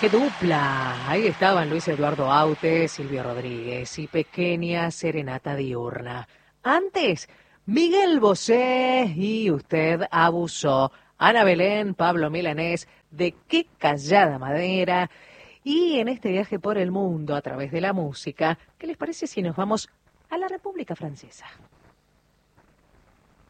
¡Qué dupla! Ahí estaban Luis Eduardo Aute, Silvio Rodríguez y Pequeña Serenata Diurna. Antes, Miguel Bosé y Usted Abusó. Ana Belén, Pablo Milanés, de Qué Callada Madera. Y en este viaje por el mundo a través de la música, ¿qué les parece si nos vamos a la República Francesa?